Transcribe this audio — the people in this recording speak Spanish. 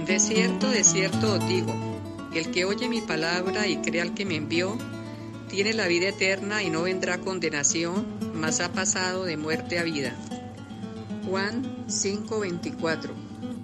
De cierto os digo, el que oye mi palabra y cree al que me envió, tiene la vida eterna y no vendrá condenación, mas ha pasado de muerte a vida. Juan 5:24.